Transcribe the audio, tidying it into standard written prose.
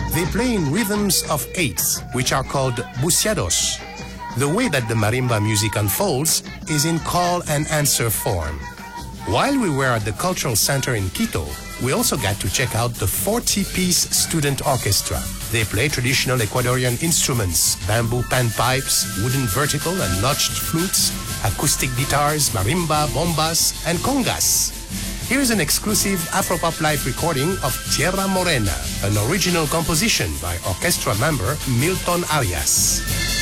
They play in rhythms of eighths, which are called buceados. The way that the marimba music unfolds is in call and answer form. While we were at the Cultural Center in Quito, we also got to check out the 40-piece student orchestra. They play traditional Ecuadorian instruments, bamboo panpipes, wooden vertical and notched flutes, acoustic guitars, marimba, bombas, and congas. Here's an exclusive Afropop live recording of Tierra Morena, an original composition by orchestra member Milton Arias.